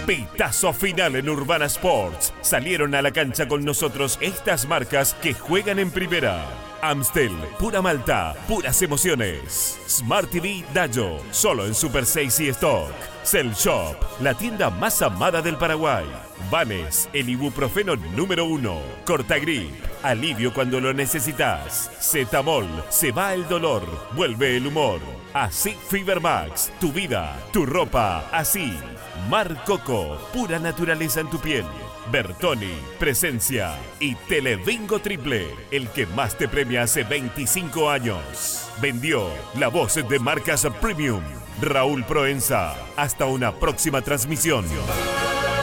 Pitazo final en Urbana Sports. Salieron a la cancha con nosotros estas marcas que juegan en primera. Amstel, pura malta, puras emociones. Smart TV Dayo, solo en Super 6 y Stock. Cell Shop, la tienda más amada del Paraguay. Vanes, el ibuprofeno número 1. Cortagrip, alivio cuando lo necesitas. Cetamol, se va el dolor, vuelve el humor. Así Fever Max, tu vida, tu ropa, así. Mar Coco, pura naturaleza en tu piel. Bertoni, presencia. Y Telebingo Triple, el que más te premia hace 25 años. Vendió la voz de marcas premium. Raúl Proenza. Hasta una próxima transmisión.